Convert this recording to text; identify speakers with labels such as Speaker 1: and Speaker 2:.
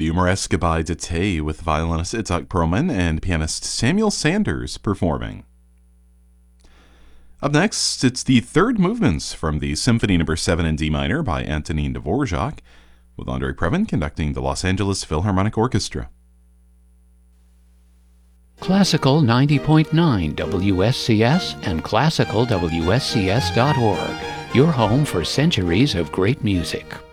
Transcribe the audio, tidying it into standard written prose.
Speaker 1: Humoresque by Dete with violinist Itzhak Perlman and pianist Samuel Sanders performing. Up next, it's the third movements from the Symphony No. 7 in D minor by Antonin Dvorak, with Andrei Previn conducting the Los Angeles Philharmonic Orchestra.
Speaker 2: Classical 90.9 WSCS and classicalwscs.org, your home for centuries of great music.